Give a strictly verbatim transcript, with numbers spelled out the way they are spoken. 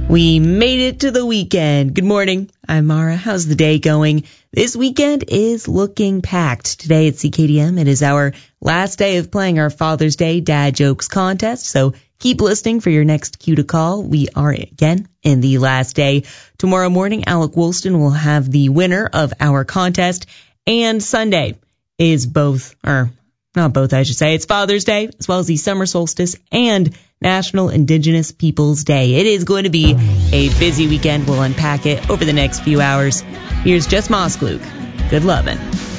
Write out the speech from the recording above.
We made it to the weekend. Good morning. I'm Mara. How's the day going? This weekend is looking packed. Today at C K D M, it is our last day of playing our Father's Day Dad Jokes contest, so keep listening for your next cue to call. We are, again, in the last day. Tomorrow morning, Alec Woolston will have the winner of our contest, and Sunday is both, or not both, I should say. It's Father's Day, as well as the summer solstice and National Indigenous Peoples Day. It is going to be a busy weekend. We'll unpack it over the next few hours. Here's Jess Moskluke. Good lovin'.